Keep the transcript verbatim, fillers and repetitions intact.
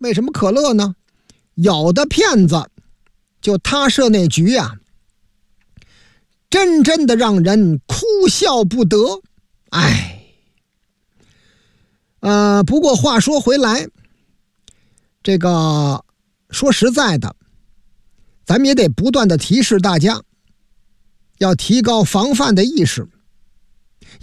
为什么可乐呢？有的骗子就他设那局啊，真真的让人哭笑不得。哎，呃，不过话说回来，这个说实在的，咱们也得不断的提示大家，要提高防范的意识。